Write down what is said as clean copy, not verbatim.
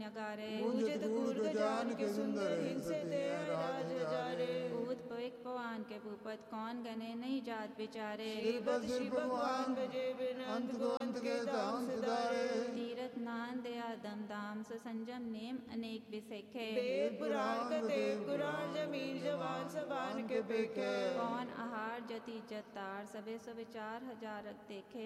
अगारे। पूजित कूर्ग जान के सुंदर हिंसे ते राज जारे। भूत पविक पवान के भूपत कौन गने नहीं जात विचारे। श्रीपद श्री भगवान भजे बिन अंत को अंत के धाम सिधारे। तीरथ नान दया दम दाम सो संजम नेम अनेक विसेखे। वेद पुराण कतेव कुरान जमीन जवान सबान के पेखे। कौन आहार जति जतार सबे सो विचार हजारक देखे।